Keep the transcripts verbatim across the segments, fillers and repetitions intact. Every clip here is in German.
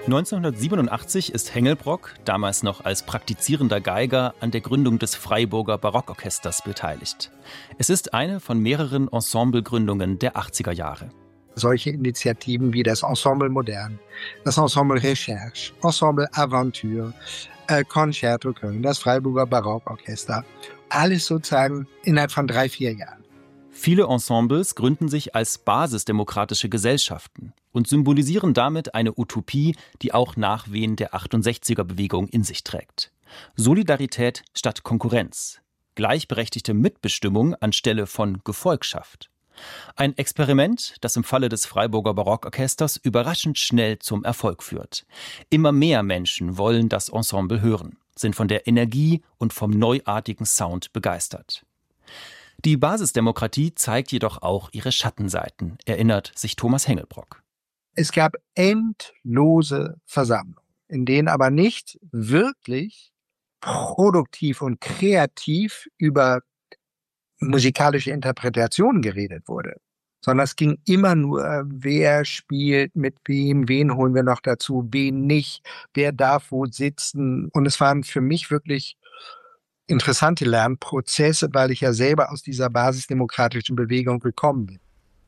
neunzehnhundertsiebenundachtzig ist Hengelbrock, damals noch als praktizierender Geiger, an der Gründung des Freiburger Barockorchesters beteiligt. Es ist eine von mehreren Ensemblegründungen der achtziger Jahre. Solche Initiativen wie das Ensemble Modern, das Ensemble Recherche, Ensemble Aventure, äh, Concerto Köln, das Freiburger Barockorchester, alles sozusagen innerhalb von drei, vier Jahren. Viele Ensembles gründen sich als basisdemokratische Gesellschaften und symbolisieren damit eine Utopie, die auch Nachwehen der achtundsechziger-Bewegung in sich trägt. Solidarität statt Konkurrenz, gleichberechtigte Mitbestimmung anstelle von Gefolgschaft. Ein Experiment, das im Falle des Freiburger Barockorchesters überraschend schnell zum Erfolg führt. Immer mehr Menschen wollen das Ensemble hören, sind von der Energie und vom neuartigen Sound begeistert. Die Basisdemokratie zeigt jedoch auch ihre Schattenseiten, erinnert sich Thomas Hengelbrock. Es gab endlose Versammlungen, in denen aber nicht wirklich produktiv und kreativ über musikalische Interpretationen geredet wurde, sondern es ging immer nur, wer spielt mit wem, wen holen wir noch dazu, wen nicht, wer darf wo sitzen. Und es waren für mich wirklich interessante Lernprozesse, weil ich ja selber aus dieser basisdemokratischen Bewegung gekommen bin.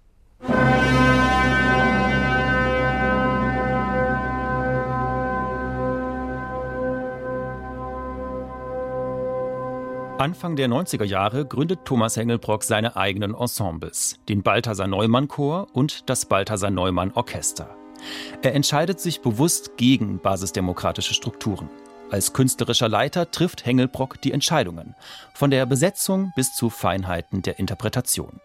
Anfang der neunziger Jahre gründet Thomas Hengelbrock seine eigenen Ensembles, den Balthasar-Neumann-Chor und das Balthasar-Neumann-Orchester. Er entscheidet sich bewusst gegen basisdemokratische Strukturen. Als künstlerischer Leiter trifft Hengelbrock die Entscheidungen, von der Besetzung bis zu Feinheiten der Interpretation.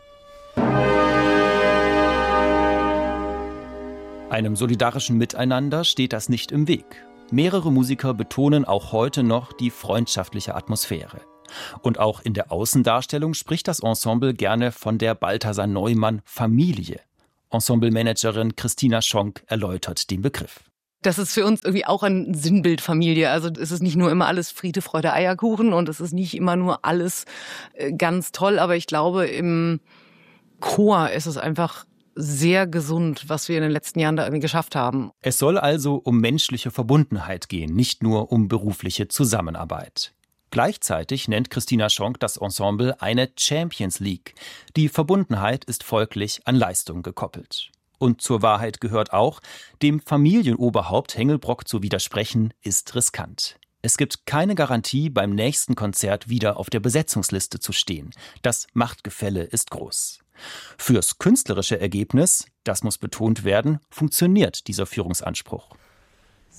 Einem solidarischen Miteinander steht das nicht im Weg. Mehrere Musiker betonen auch heute noch die freundschaftliche Atmosphäre. Und auch in der Außendarstellung spricht das Ensemble gerne von der Balthasar-Neumann-Familie. Ensemblemanagerin Christina Schonk erläutert den Begriff. Das ist für uns irgendwie auch ein Sinnbild Familie. Also es ist nicht nur immer alles Friede, Freude, Eierkuchen und es ist nicht immer nur alles ganz toll. Aber ich glaube, im Chor ist es einfach sehr gesund, was wir in den letzten Jahren da irgendwie geschafft haben. Es soll also um menschliche Verbundenheit gehen, nicht nur um berufliche Zusammenarbeit. Gleichzeitig nennt Christina Schonk das Ensemble eine Champions League. Die Verbundenheit ist folglich an Leistung gekoppelt. Und zur Wahrheit gehört auch, dem Familienoberhaupt Hengelbrock zu widersprechen, ist riskant. Es gibt keine Garantie, beim nächsten Konzert wieder auf der Besetzungsliste zu stehen. Das Machtgefälle ist groß. Fürs künstlerische Ergebnis, das muss betont werden, funktioniert dieser Führungsanspruch.